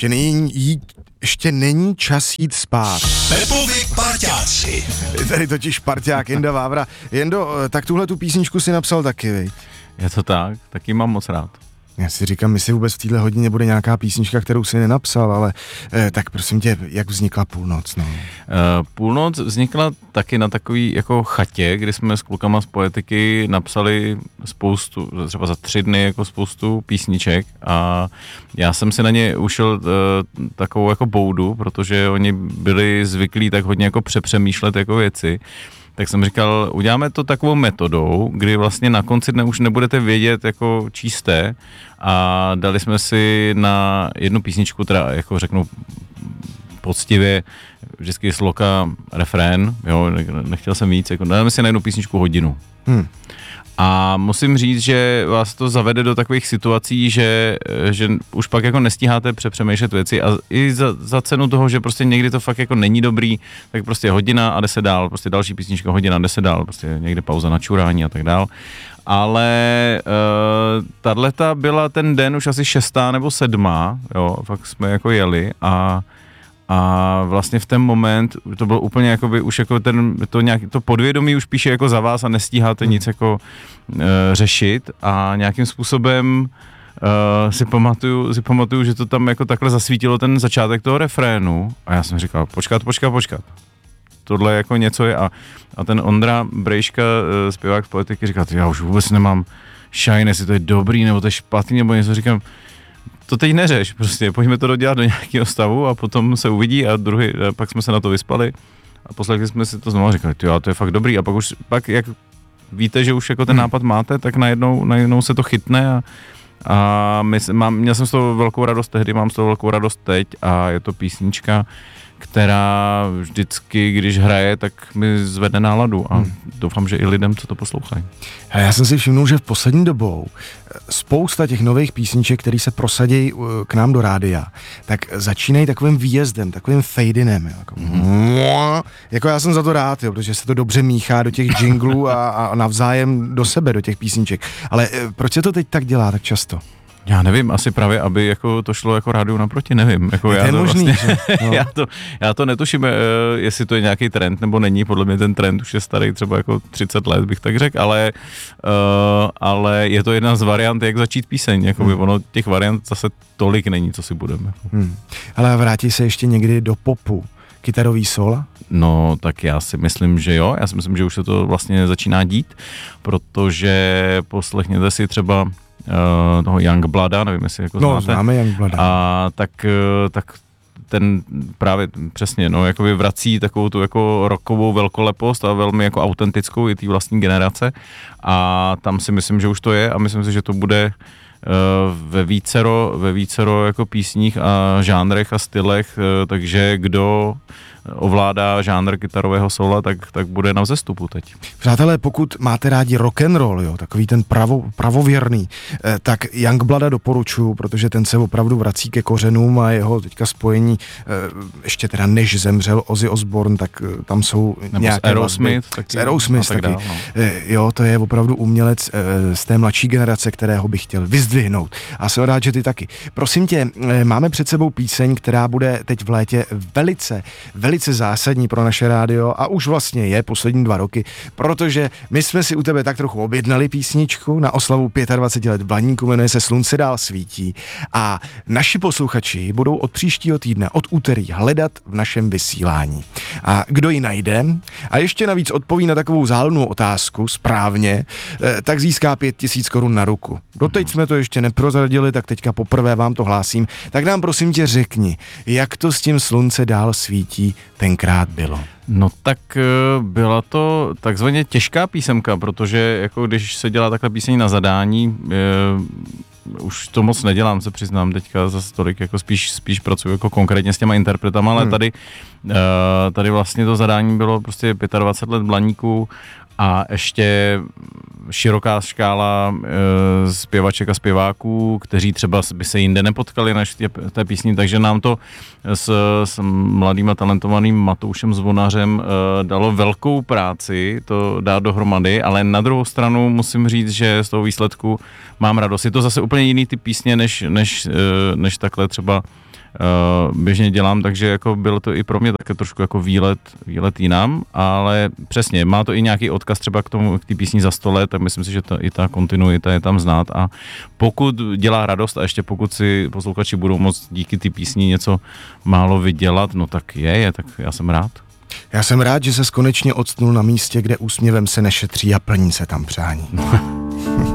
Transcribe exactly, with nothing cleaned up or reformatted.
ještě není, jít, ještě není čas jít spát. Pepovi parťáci. Je tady totiž parťák Jenda Vávra. Jendo, tak tuhle tu písničku si napsal taky, viď? Je to tak, taky mám moc rád. Já si říkám, jestli vůbec v téhle hodině bude nějaká písnička, kterou si nenapsal, ale eh, tak prosím tě, jak vznikla Půlnoc, no? Uh, Půlnoc vznikla taky na takový jako chatě, kdy jsme s klukama z Poetiky napsali spoustu, třeba za tři dny jako spoustu písniček a já jsem si na ně ušel uh, takovou jako boudu, protože oni byli zvyklí tak hodně jako přepřemýšlet jako věci. Tak jsem říkal, uděláme to takovou metodou, kdy vlastně na konci dne už nebudete vědět, jako číste, a dali jsme si na jednu písničku, teda jako řeknu poctivě, vždycky sloka, refrén, jo, nechtěl jsem víc, jako dáme si na jednu písničku hodinu. Hmm. A musím říct, že vás to zavede do takových situací, že, že už pak jako nestíháte přepřemýšlet věci a i za, za cenu toho, že prostě někdy to fakt jako není dobrý, tak prostě hodina a jde se dál, prostě další písnička, hodina, jde se dál, prostě někde pauza na čurání a tak dál. Ale uh, tahleta byla ten den už asi šestá nebo sedmá, jo, fakt jsme jako jeli a A vlastně v ten moment to bylo úplně jakoby už jako ten, to nějak, to podvědomí už píše jako za vás a nestíháte nic jako e, řešit a nějakým způsobem e, si pamatuju, si pamatuju, že to tam jako takhle zasvítilo ten začátek toho refrénu a já jsem říkal, počkat, počkat, počkat. Tohle jako něco je a, a ten Ondra Brejška, e, zpěvák z Poetiky, říkal, já už vůbec nemám šajn, jestli to je dobrý nebo to je špatný, nebo něco, říkám, to teď neřeš, prostě pojďme to dodělat do nějakého stavu a potom se uvidí a druhý, a pak jsme se na to vyspali a poslechli jsme si to znovu a říkali, jo, to je fakt dobrý a pak už, pak jak víte, že už jako ten nápad máte, tak najednou, najednou se to chytne a, a my, mám, měl jsem z toho velkou radost tehdy, mám z toho velkou radost teď a je to písnička, která vždycky, když hraje, tak mi zvedne náladu a hmm. doufám, že i lidem, co to poslouchají. A já jsem si všimnul, že v poslední dobou spousta těch nových písniček, které se prosadí k nám do rádia, tak začínají takovým výjezdem, takovým fade-inem. Jako, hmm. jako já jsem za to rád, jo, protože se to dobře míchá do těch jinglů a, a navzájem do sebe, do těch písniček. Ale proč se to teď tak dělá tak často? Já nevím, asi právě, aby jako to šlo jako rádiu naproti, nevím. Jako je já to to možný, vlastně, že? No. já, to, já to netuším, jestli to je nějaký trend nebo není, podle mě ten trend už je starý třeba jako třicet let, bych tak řekl, ale, uh, ale je to jedna z variant, jak začít píseň, jakoby hmm. ono těch variant zase tolik není, co si budeme. Hmm. Ale vrátí se ještě někdy do popu, kytarový sola? No, tak já si myslím, že jo, já si myslím, že už se to vlastně začíná dít, protože poslechněte si třeba Uh, toho Youngblooda, nevím, jestli jako no, znáte. známe Youngblooda. A tak, tak ten právě přesně, no, jakoby vrací takovou tu jako rockovou velkolepost a velmi jako autentickou i té vlastní generace a tam si myslím, že už to je a myslím si, že to bude uh, ve vícero, ve vícero jako písních a žánrech a stylech, uh, takže kdo ovládá žánr kytarového sola, tak, tak bude na vzestupu teď. Přátelé, pokud máte rádi rock'n'roll, jo, takový ten pravo, pravověrný, eh, tak Youngblooda doporučuju, protože ten se opravdu vrací ke kořenům a jeho teďka spojení, eh, ještě teda než zemřel Ozzy Osbourne, tak eh, tam jsou nebo nějaké Aerosmith, taky, Aerosmith taky. Dál, no. eh, jo, to je opravdu umělec eh, z té mladší generace, kterého bych chtěl vyzdvihnout. A jsem rád, že ty taky. Prosím tě, eh, máme před sebou píseň, která bude teď v létě velice, velice velice zásadní pro naše rádio a už vlastně je poslední dva roky, protože my jsme si u tebe tak trochu objednali písničku na oslavu dvacet pět let v Blaníku, jmenuje se Slunce dál svítí a naši posluchači budou od příštího týdne, od úterý hledat v našem vysílání. A kdo ji najde a ještě navíc odpoví na takovou záhodnou otázku správně, tak získá pět tisíc korun na ruku. Doteď jsme to ještě neprozradili, tak teďka poprvé vám to hlásím. Tak nám prosím tě řekni, jak to s tím Slunce dál svítí tenkrát bylo? No tak byla to takzvaně těžká písemka, protože jako když se dělá takhle píseň na zadání, je, už to moc nedělám, se přiznám teďka za tolik, jako spíš, spíš pracuji jako konkrétně s těma interpretama, ale hmm. tady, tady vlastně to zadání bylo prostě dvacet pět let Blaníku a ještě široká škála e, zpěvaček a zpěváků, kteří třeba by se jinde nepotkali než v té písni, takže nám to s, s mladým a talentovaným Matoušem Zvonařem e, dalo velkou práci to dát dohromady, ale na druhou stranu musím říct, že z toho výsledku mám radost. Je to zase úplně jiný typ písně, než, než, e, než takhle třeba uh, běžně dělám, takže jako bylo to i pro mě také trošku jako výlet, výlet jinam, ale přesně, má to i nějaký odkaz třeba k tomu, k té písni Za sto let, tak myslím si, že ta, i ta kontinuita je tam znát a pokud dělá radost a ještě pokud si posluchači budou moct díky té písni něco málo vydělat, no tak je, je, tak já jsem rád. Já jsem rád, že ses konečně odstnul na místě, kde úsměvem se nešetří a plní se tam přání.